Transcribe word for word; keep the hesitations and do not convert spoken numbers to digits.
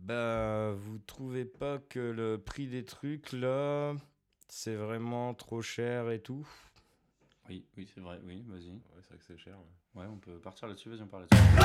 Bah, vous trouvez pas que le prix des trucs là, c'est vraiment trop cher et tout? Oui, oui, c'est vrai, oui, vas-y. Ouais, c'est vrai que c'est cher. Ouais. Ouais, on peut partir là-dessus, vas-y, on parle là-dessus.